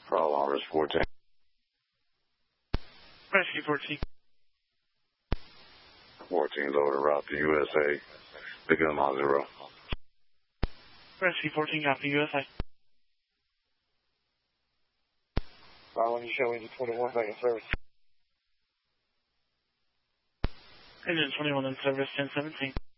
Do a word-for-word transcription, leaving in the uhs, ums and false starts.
Call on Rescue fourteen. Rescue fourteen. fourteen, lower route to U S A. Pick up on zero. Rescue fourteen, copy U S A. Right when you show engine twenty-one back in service. Engine twenty-one in service, ten seventeen.